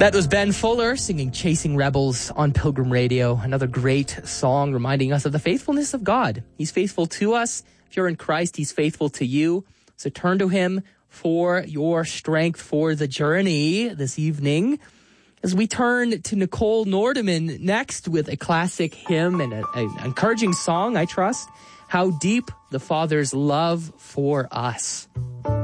That was Ben Fuller singing Chasing Rebels on Pilgrim Radio. Another great song reminding us of the faithfulness of God. He's faithful to us. If you're in Christ, he's faithful to you. So turn to him for your strength for the journey this evening. As we turn to Nicole Nordeman next with a classic hymn and an encouraging song, I trust, How Deep the Father's Love for Us.